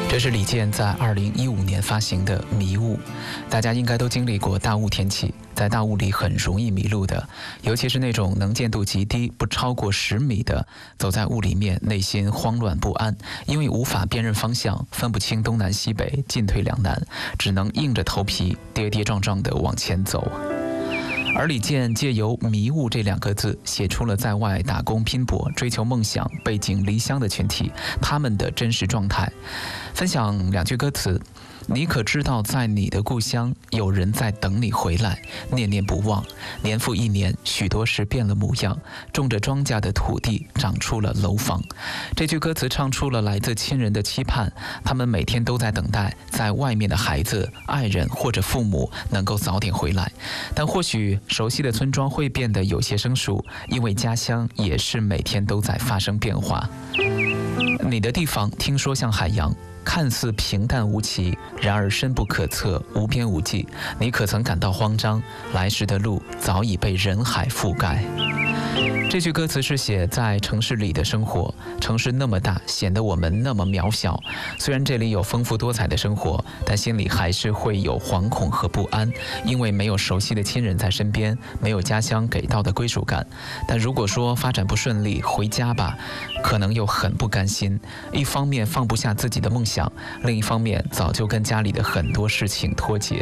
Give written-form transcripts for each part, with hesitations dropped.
这是李健在2015年发行的《迷雾》，大家应该都经历过大雾天气，在大雾里很容易迷路的，尤其是那种能见度极低，不超过10米的，走在雾里面，内心慌乱不安，因为无法辨认方向，分不清东南西北，进退两难，只能硬着头皮跌跌撞撞地往前走。而李健借由迷雾这2个字，写出了在外打工拼搏、追求梦想、背井离乡的群体他们的真实状态。分享2句歌词：你可知道，在你的故乡，有人在等你回来，念念不忘。年复一年，许多事变了模样，种着庄稼的土地长出了楼房。这句歌词唱出了来自亲人的期盼，他们每天都在等待在外面的孩子、爱人或者父母能够早点回来。但或许熟悉的村庄会变得有些生疏，因为家乡也是每天都在发生变化。你的地方听说像海洋，看似平淡无奇，然而深不可测，无边无际。你可曾感到慌张？来时的路早已被人海覆盖。这句歌词是写在城市里的生活，城市那么大，显得我们那么渺小。虽然这里有丰富多彩的生活，但心里还是会有惶恐和不安，因为没有熟悉的亲人在身边，没有家乡给到的归属感。但如果说发展不顺利，回家吧，可能又很不甘心。一方面放不下自己的梦想，另一方面早就跟家里的很多事情脱节。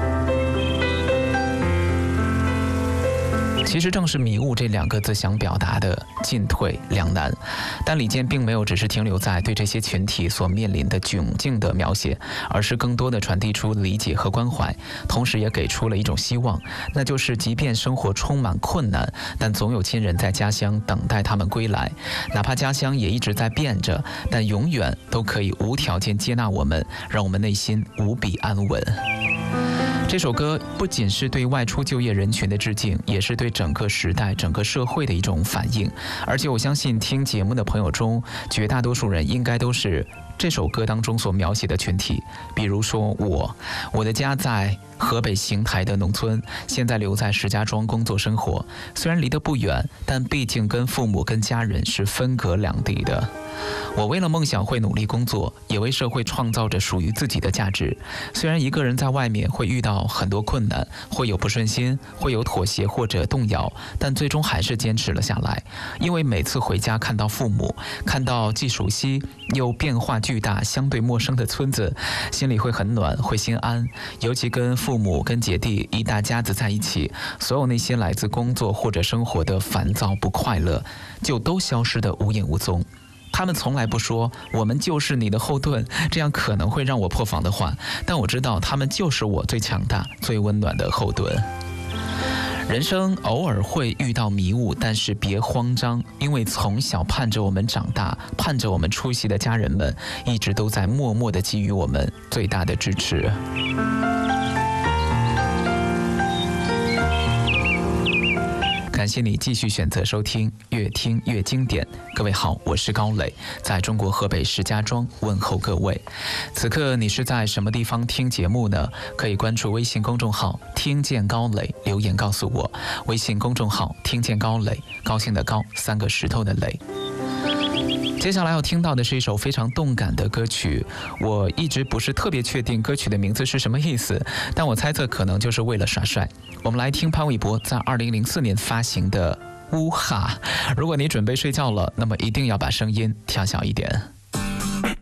其实正是迷雾这2个字想表达的进退两难，但李健并没有只是停留在对这些群体所面临的窘境的描写，而是更多的传递出理解和关怀，同时也给出了一种希望，那就是即便生活充满困难，但总有亲人在家乡等待他们归来，哪怕家乡也一直在变着，但永远都可以无条件接纳我们，让我们内心无比安稳。这首歌不仅是对外出就业人群的致敬，也是对整个时代、整个社会的一种反应。而且我相信听节目的朋友中，绝大多数人应该都是这首歌当中所描写的群体。比如说我的家在河北邢台的农村，现在留在石家庄工作生活。虽然离得不远，但毕竟跟父母跟家人是分隔两地的。我为了梦想会努力工作，也为社会创造着属于自己的价值。虽然一个人在外面会遇到很多困难，会有不顺心，会有妥协或者动摇，但最终还是坚持了下来。因为每次回家看到父母，看到既熟悉又变化巨大、相对陌生的村子，心里会很暖，会心安。尤其跟父母、跟姐弟一大家子在一起，所有那些来自工作或者生活的烦躁不快乐，就都消失得无影无踪。他们从来不说我们就是你的后盾，这样可能会让我破防的话，但我知道他们就是我最强大、最温暖的后盾。人生偶尔会遇到迷雾，但是别慌张，因为从小盼着我们长大、盼着我们出席的家人们，一直都在默默地给予我们最大的支持。感谢你继续选择收听，越听越经典。各位好，我是高磊，在中国河北石家庄问候各位。此刻你是在什么地方听节目呢？可以关注微信公众号听见高磊，留言告诉我。微信公众号听见高磊，高兴的高，3个石头的磊。接下来要听到的是一首非常动感的歌曲，我一直不是特别确定歌曲的名字是什么意思，但我猜测可能就是为了耍帅。我们来听潘玮柏在2004年发行的《乌哈》。如果你准备睡觉了，那么一定要把声音调小一点。